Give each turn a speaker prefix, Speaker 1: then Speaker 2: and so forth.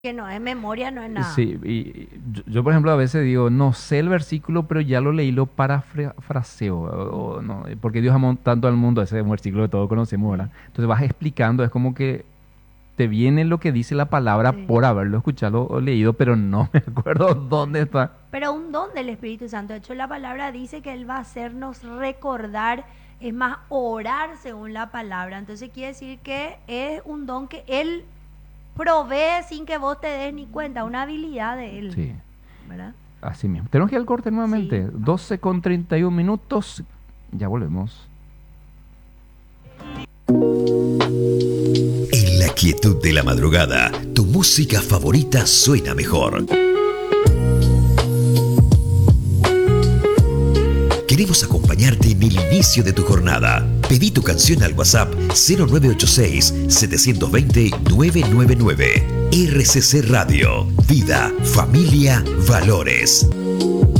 Speaker 1: Que no es memoria, no es nada.
Speaker 2: Sí, y yo, por ejemplo, a veces digo, no sé el versículo, pero ya lo leí, lo parafraseo, no, porque Dios amó tanto al mundo, ese es un versículo que todos conocemos, ¿verdad?
Speaker 1: Sí,
Speaker 2: Entonces vas explicando, es como que te viene lo que dice la palabra
Speaker 1: sí.
Speaker 2: por haberlo escuchado o leído, pero no me acuerdo dónde está.
Speaker 1: Pero un don del Espíritu Santo. De hecho, la palabra dice que Él va a hacernos recordar, es más, orar según la palabra. Entonces quiere decir que es un don que Él provee sin que vos te des ni cuenta, una habilidad de Él,
Speaker 2: Sí,
Speaker 1: ¿verdad?
Speaker 2: así mismo. Tenemos que ir al corte
Speaker 1: Sí,
Speaker 2: nuevamente,
Speaker 1: vamos.
Speaker 2: 12:31, ya volvemos.
Speaker 3: En la quietud de la madrugada, tu música favorita suena mejor. Queremos acompañarte en el inicio de tu jornada. Pedí tu canción al WhatsApp 0986-720-999. RCC Radio. Vida, familia, valores.